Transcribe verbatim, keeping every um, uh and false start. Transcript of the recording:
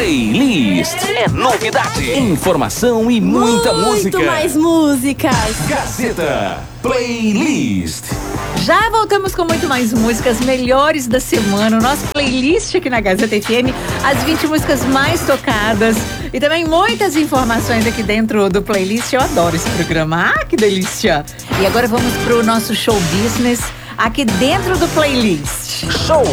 Playlist. É novidade, informação e muita Muito música. Muito mais músicas. Gazeta Playlist. Já voltamos com muito mais músicas melhores da semana. O nosso playlist aqui na Gazeta F M. As vinte músicas mais tocadas. E também muitas informações aqui dentro do playlist. Eu adoro esse programa. Ah, que delícia! E agora vamos pro nosso show business aqui dentro do playlist. Show